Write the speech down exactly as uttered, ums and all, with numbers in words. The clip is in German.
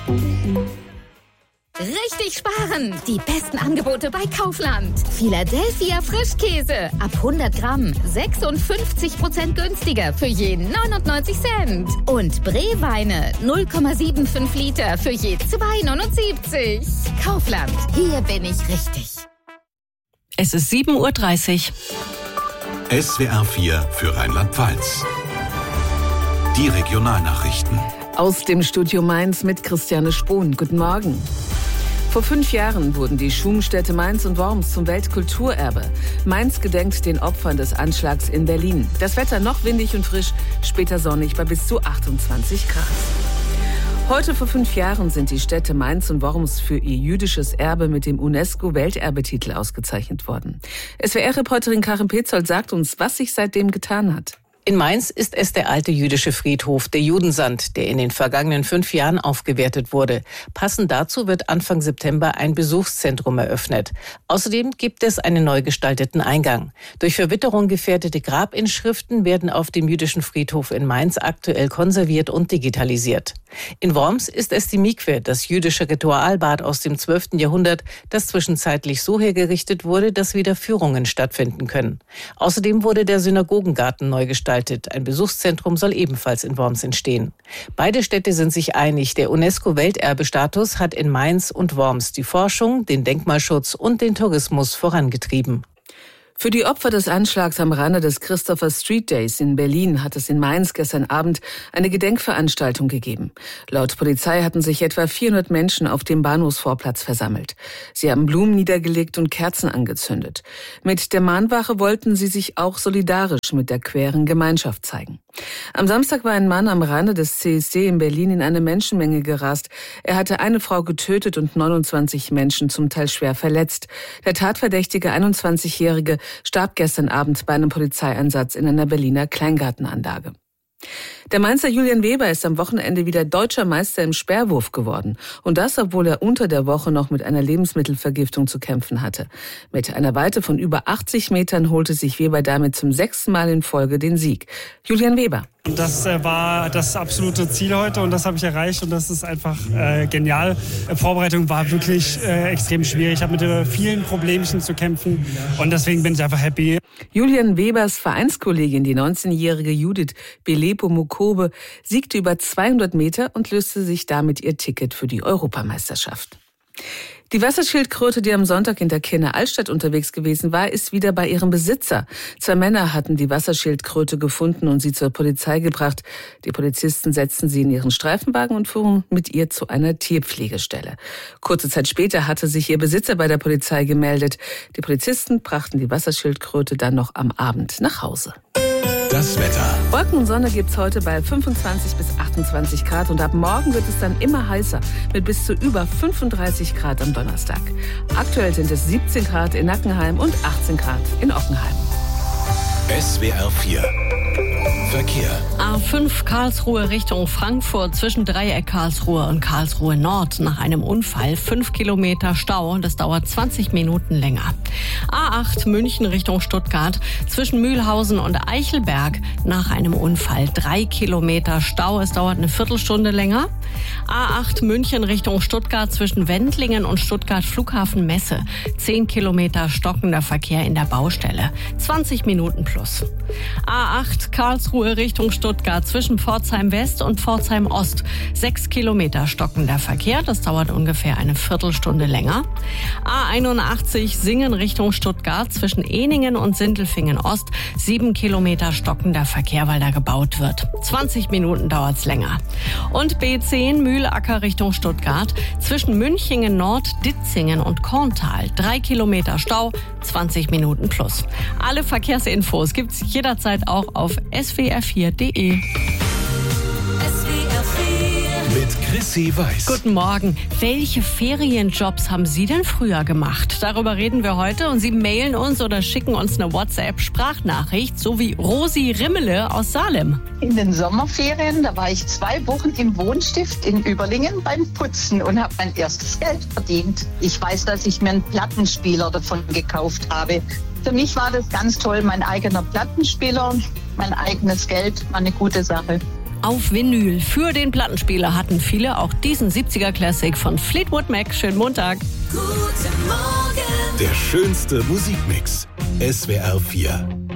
Richtig sparen! Die besten Angebote bei Kaufland. Philadelphia Frischkäse. Ab hundert Gramm. sechsundfünfzig Prozent günstiger für je neunundneunzig Cent. Und Bree-Weine. null Komma fünfundsiebzig Liter für je zwei neunundsiebzig. Kaufland. Hier bin ich richtig. Es ist sieben Uhr dreißig. S W R vier für Rheinland-Pfalz. Die Regionalnachrichten. Aus dem Studio Mainz mit Christiane Spohn. Guten Morgen. Vor fünf Jahren wurden die Schumstädte Mainz und Worms zum Weltkulturerbe. Mainz gedenkt den Opfern des Anschlags in Berlin. Das Wetter noch windig und frisch, später sonnig bei bis zu achtundzwanzig Grad. Heute vor fünf Jahren sind die Städte Mainz und Worms für ihr jüdisches Erbe mit dem UNESCO-Welterbetitel ausgezeichnet worden. S W R-Reporterin Karin Petzold sagt uns, was sich seitdem getan hat. In Mainz ist es der alte jüdische Friedhof, der Judensand, der in den vergangenen fünf Jahren aufgewertet wurde. Passend dazu wird Anfang September ein Besuchszentrum eröffnet. Außerdem gibt es einen neu gestalteten Eingang. Durch Verwitterung gefährdete Grabinschriften werden auf dem jüdischen Friedhof in Mainz aktuell konserviert und digitalisiert. In Worms ist es die Mikwe, das jüdische Ritualbad aus dem zwölften Jahrhundert, das zwischenzeitlich so hergerichtet wurde, dass wieder Führungen stattfinden können. Außerdem wurde der Synagogengarten neu gestaltet. Ein Besuchszentrum soll ebenfalls in Worms entstehen. Beide Städte sind sich einig, der UNESCO-Welterbestatus hat in Mainz und Worms die Forschung, den Denkmalschutz und den Tourismus vorangetrieben. Für die Opfer des Anschlags am Rande des Christopher Street Days in Berlin hat es in Mainz gestern Abend eine Gedenkveranstaltung gegeben. Laut Polizei hatten sich etwa vierhundert Menschen auf dem Bahnhofsvorplatz versammelt. Sie haben Blumen niedergelegt und Kerzen angezündet. Mit der Mahnwache wollten sie sich auch solidarisch mit der queeren Gemeinschaft zeigen. Am Samstag war ein Mann am Rande des C S D in Berlin in eine Menschenmenge gerast. Er hatte eine Frau getötet und neunundzwanzig Menschen zum Teil schwer verletzt. Der tatverdächtige einundzwanzigjährige starb gestern Abend bei einem Polizeieinsatz in einer Berliner Kleingartenanlage. Der Mainzer Julian Weber ist am Wochenende wieder deutscher Meister im Speerwurf geworden. Und das, obwohl er unter der Woche noch mit einer Lebensmittelvergiftung zu kämpfen hatte. Mit einer Weite von über achtzig Metern holte sich Weber damit zum sechsten Mal in Folge den Sieg. Julian Weber. Und das äh, war das absolute Ziel heute und das habe ich erreicht und das ist einfach äh, genial. Die Vorbereitung war wirklich äh, extrem schwierig. Ich habe mit äh, vielen Problemchen zu kämpfen und deswegen bin ich einfach happy. Julian Webers Vereinskollegin, die neunzehnjährige Judith Belepo Mukobe, siegte über zweihundert Meter und löste sich damit ihr Ticket für die Europameisterschaft. Die Wasserschildkröte, die am Sonntag in der Kiener Altstadt unterwegs gewesen war, ist wieder bei ihrem Besitzer. Zwei Männer hatten die Wasserschildkröte gefunden und sie zur Polizei gebracht. Die Polizisten setzten sie in ihren Streifenwagen und fuhren mit ihr zu einer Tierpflegestelle. Kurze Zeit später hatte sich ihr Besitzer bei der Polizei gemeldet. Die Polizisten brachten die Wasserschildkröte dann noch am Abend nach Hause. Das Wetter. Wolken und Sonne gibt's heute bei fünfundzwanzig bis achtundzwanzig Grad und ab morgen wird es dann immer heißer mit bis zu über fünfunddreißig Grad am Donnerstag. Aktuell sind es siebzehn Grad in Nackenheim und achtzehn Grad in Ockenheim. S W R vier. Verkehr. A fünf Karlsruhe Richtung Frankfurt zwischen Dreieck Karlsruhe und Karlsruhe Nord nach einem Unfall. Fünf Kilometer Stau, das dauert zwanzig Minuten länger. A acht München Richtung Stuttgart zwischen Mühlhausen und Eichelberg nach einem Unfall. Drei Kilometer Stau, es dauert eine Viertelstunde länger. A acht München Richtung Stuttgart zwischen Wendlingen und Stuttgart Flughafen Messe. Zehn Kilometer stockender Verkehr in der Baustelle. zwanzig Minuten plus. A acht Karlsruhe Richtung Stuttgart zwischen Pforzheim West und Pforzheim Ost. Sechs Kilometer stockender Verkehr, das dauert ungefähr eine Viertelstunde länger. A einundachtzig Singen Richtung Stuttgart zwischen Ehningen und Sindelfingen Ost. Sieben Kilometer stockender Verkehr, weil da gebaut wird. zwanzig Minuten dauert's länger. Und B zehn Mühlacker Richtung Stuttgart zwischen Münchingen Nord, Ditzingen und Korntal. Drei Kilometer Stau, zwanzig Minuten plus. Alle Verkehrsinfos gibt's jederzeit auch auf s w r vier punkt d e. Mit Chrissy Weiß. Guten Morgen. Welche Ferienjobs haben Sie denn früher gemacht? Darüber reden wir heute und Sie mailen uns oder schicken uns eine WhatsApp-Sprachnachricht, so wie Rosi Rimmele aus Salem. In den Sommerferien, da war ich zwei Wochen im Wohnstift in Überlingen beim Putzen und habe mein erstes Geld verdient. Ich weiß, dass ich mir einen Plattenspieler davon gekauft habe. Für mich war das ganz toll, mein eigener Plattenspieler, mein eigenes Geld, war eine gute Sache. auf Vinyl. Für den Plattenspieler hatten viele auch diesen siebziger-Classic von Fleetwood Mac. Schönen Montag. Guten Morgen. Der schönste Musikmix. S W R vier.